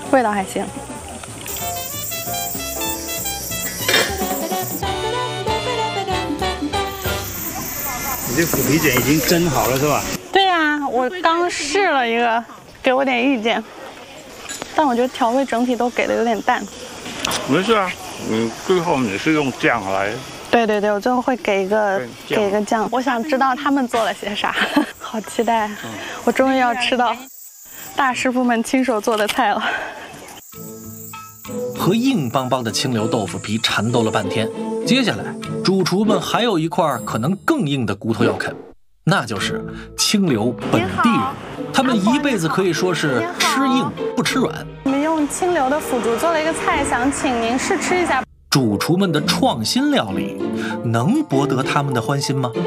味道还行。 你这腐皮卷已经蒸好了是吧？ 对呀，我刚试了一个，给我点意见。但我觉得调味整体都给的有点淡。 没事啊，你最后你是用酱来。 对对对，我最后会给一个酱。我想知道他们做了些啥，好期待！我终于要吃到大师傅们亲手做的菜了。 和硬邦邦的清流豆腐皮缠斗了半天，接下来主厨们还有一块可能更硬的骨头要啃，那就是清流本地人。他们一辈子可以说是吃硬不吃软。 我们用清流的腐竹做了一个菜，想请您试吃一下。 主厨们的创新料理能博得他们的欢心吗？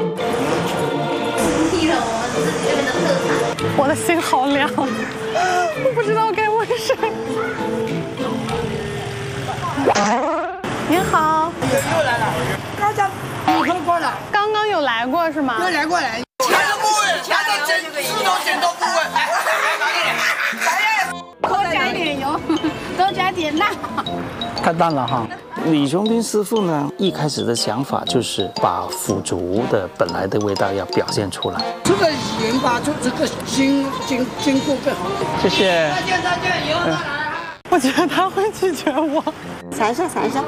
我的心好凉，我不知道该问谁。您好， 又来了，刚才你说过了， 刚刚有来过是吗？ 又来过了。钱的部位，钱的针，石头剪刀部位。多加一点油，多加点辣。 太淡了哈。李雄斌师傅呢，一开始的想法就是把腐竹的本来的味道要表现出来。 这个盐巴就这个经过更好。 谢谢。 再见，以后再来。 我觉得他会拒绝我。 尝一下。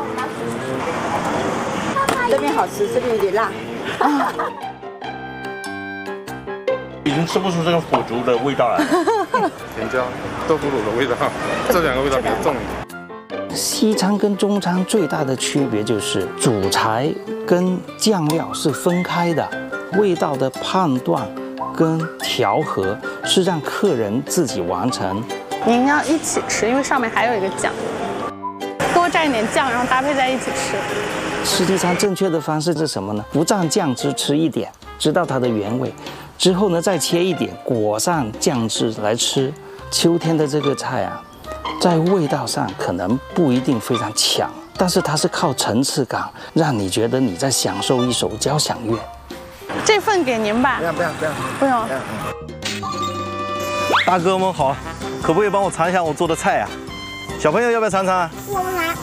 这边好吃，这边有点辣。 已经吃不出这个腐竹的味道来了，甜椒、豆腐乳的味道，这两个味道比较重。 西餐跟中餐最大的区别就是主材跟酱料是分开的，味道的判断跟调和是让客人自己完成。 您要一起吃，因为上面还有一个酱，多蘸一点酱，然后搭配在一起吃。 实际上正确的方式是什么呢？不蘸酱汁吃一点，知道它的原味，之后呢再切一点，裹上酱汁来吃。秋天的这个菜啊，在味道上可能不一定非常强，但是它是靠层次感，让你觉得你在享受一首交响乐。 这份给您吧。不用。 大哥们好，可不可以帮我尝一下我做的菜啊？小朋友要不要尝尝啊？ 我们来。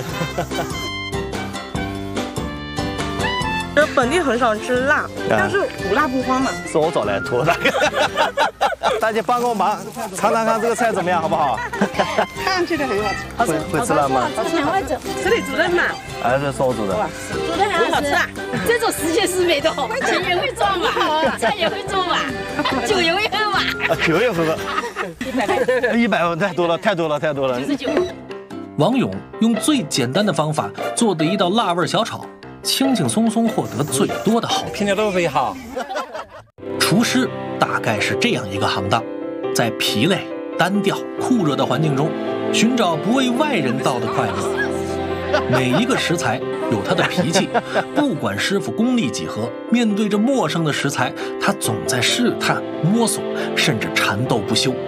本地很少吃辣，但是无辣不欢嘛。 是我找来托的。大家帮个忙，尝尝看这个菜怎么样，好不好？ 看上去的很好吃。 会吃辣吗？ 很会煮， 是你煮的嘛？ 还是是我煮的？ 煮的很好吃啊！这种十全十美的，钱也会赚嘛，菜也会做嘛，酒也会喝嘛。 酒也喝。100太多了，太多了。 99。 王勇用最简单的方法做的一道辣味小炒，轻轻松松获得最多的好评。 青椒豆腐也好。 厨师大概是这样一个行当，在疲累、单调、酷热的环境中，寻找不为外人道的快乐。每一个食材有它的脾气，不管师傅功力几何，面对着陌生的食材，他总在试探、摸索，甚至缠斗不休。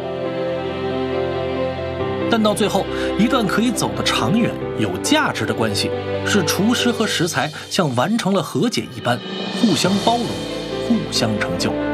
但到最后，一段可以走得长远、有价值的关系，是厨师和食材像完成了和解一般，互相包容，互相成就。